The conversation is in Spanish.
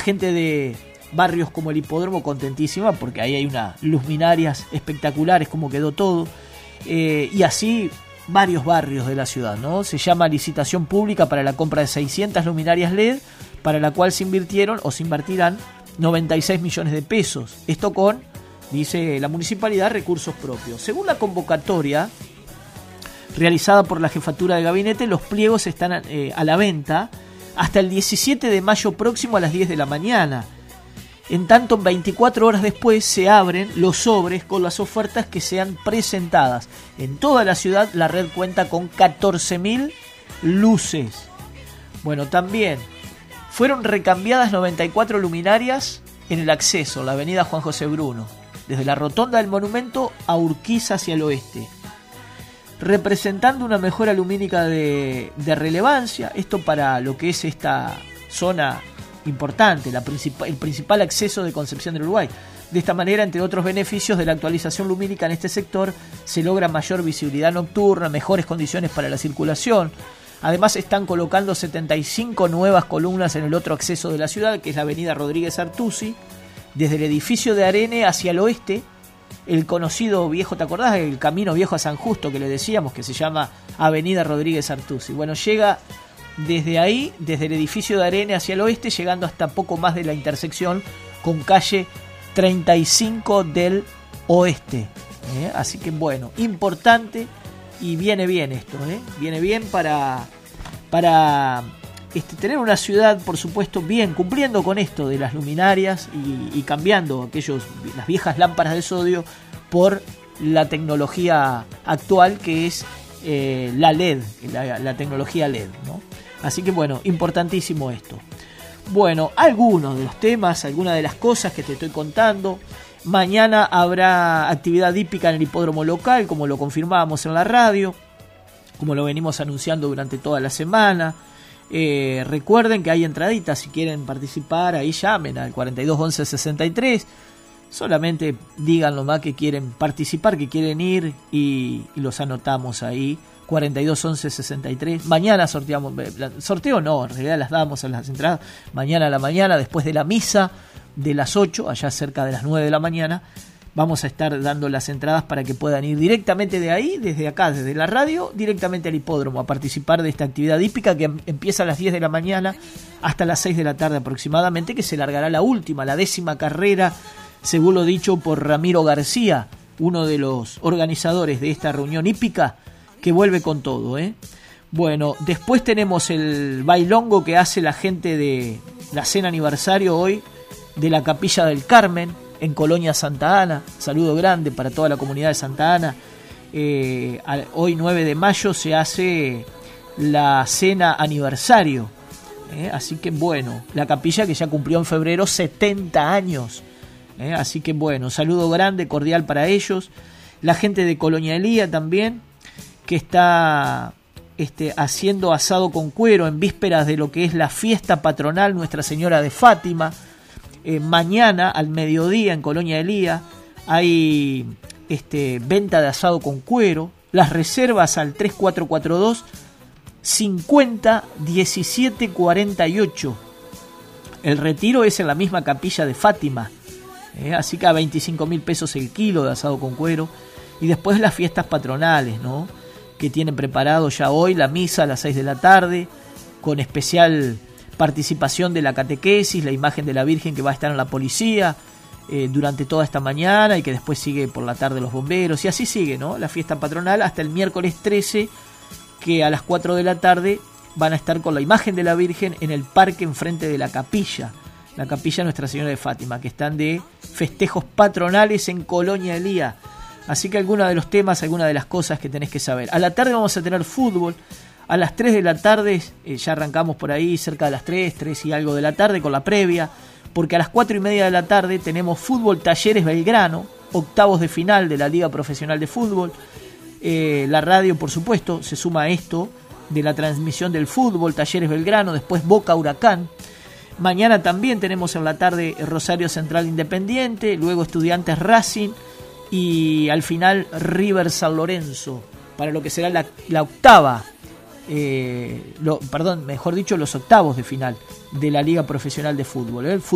gente de barrios como el Hipódromo contentísima porque ahí hay unas luminarias espectaculares, como quedó todo, y así varios barrios de la ciudad, ¿no? Se llama licitación pública para la compra de 600 luminarias LED, para la cual se invirtieron o se invertirán 96 millones de pesos. Esto con, dice la municipalidad, recursos propios. Según la convocatoria realizada por la jefatura de gabinete, los pliegos están a la venta hasta el 17 de mayo próximo a las 10 de la mañana. En tanto, 24 horas después se abren los sobres con las ofertas que sean presentadas. En toda la ciudad la red cuenta con 14.000 luces. Bueno, también fueron recambiadas 94 luminarias en el acceso, la avenida Juan José Bruno, desde la rotonda del monumento a Urquiza hacia el oeste, representando una mejora lumínica de relevancia. Esto para lo que es esta zona importante, el principal acceso de Concepción del Uruguay. De esta manera, entre otros beneficios de la actualización lumínica en este sector, se logra mayor visibilidad nocturna, mejores condiciones para la circulación. Además, están colocando 75 nuevas columnas en el otro acceso de la ciudad, que es la avenida Rodríguez Artusi, desde el edificio de Arene hacia el oeste, el conocido viejo, ¿te acordás? El camino viejo a San Justo que le decíamos, que se llama avenida Rodríguez Artusi. Bueno, llega desde ahí, desde el edificio de Arene hacia el oeste, llegando hasta poco más de la intersección con calle 35 del oeste. Así que bueno, importante, y viene bien esto, viene bien para tener una ciudad, por supuesto, bien, cumpliendo con esto de las luminarias y cambiando las viejas lámparas de sodio por la tecnología actual, que es la LED, la tecnología LED, ¿no? Así que bueno, importantísimo esto. Bueno, algunos de los temas, algunas de las cosas que te estoy contando. Mañana habrá actividad hípica en el hipódromo local, como lo confirmábamos en la radio, como lo venimos anunciando durante toda la semana. Recuerden que hay entraditas, si quieren participar, ahí llamen al 42 11 63. Solamente digan nomás que quieren participar, que quieren ir, y los anotamos ahí. 42 11 63. Mañana sorteamos, sorteo no, en realidad las damos a las entradas mañana a la mañana, después de la misa de las 8, allá cerca de las 9 de la mañana. Vamos a estar dando las entradas para que puedan ir directamente de ahí, desde acá, desde la radio, directamente al hipódromo, a participar de esta actividad hípica que empieza a las 10 de la mañana hasta las 6 de la tarde aproximadamente, que se largará la 10ª carrera, según lo dicho por Ramiro García, uno de los organizadores de esta reunión hípica, que vuelve con todo, Bueno, después tenemos el bailongo que hace la gente de la cena aniversario hoy de la Capilla del Carmen en Colonia Santa Ana. Saludo grande para toda la comunidad de Santa Ana. Hoy 9 de mayo se hace la cena aniversario, así que bueno, la capilla que ya cumplió en febrero 70 años, así que bueno, saludo grande, cordial para ellos. La gente de Colonia Elía también, que está haciendo asado con cuero en vísperas de lo que es la fiesta patronal Nuestra Señora de Fátima. Mañana al mediodía en Colonia Elía hay venta de asado con cuero. Las reservas al 3442 50 17 48. El retiro es en la misma capilla de Fátima, así que a 25.000 pesos el kilo de asado con cuero. Y después las fiestas patronales, ¿no?, que tienen preparado ya hoy, la misa a las 6 de la tarde, con especial participación de la catequesis, la imagen de la Virgen que va a estar en la policía durante toda esta mañana, y que después sigue por la tarde los bomberos, y así sigue, ¿no?, la fiesta patronal hasta el miércoles 13, que a las 4 de la tarde van a estar con la imagen de la Virgen en el parque enfrente de la capilla Nuestra Señora de Fátima, que están de festejos patronales en Colonia Elía. Así que algunos de los temas, algunas de las cosas que tenés que saber. A la tarde vamos a tener fútbol. A las 3 de la tarde, ya arrancamos por ahí, cerca de las 3 y algo de la tarde con la previa, porque a las 4:30 de la tarde tenemos fútbol Talleres Belgrano, octavos de final de la Liga Profesional de Fútbol. La radio, por supuesto, se suma a esto de la transmisión del fútbol, Talleres Belgrano, después Boca Huracán. Mañana también tenemos en la tarde Rosario Central Independiente, luego Estudiantes Racing, y al final River San Lorenzo, para lo que será la octava, los octavos de final de la Liga Profesional de Fútbol.